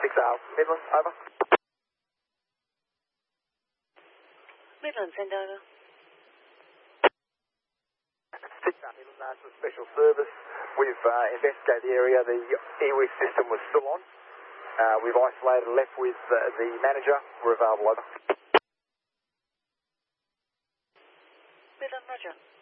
6R, Midland, over. Midland, send over. 6R, Midland, National Special Service. We've investigated the area. The EWIS system was still on. We've isolated and left with the manager. We're available, over. Midland, roger.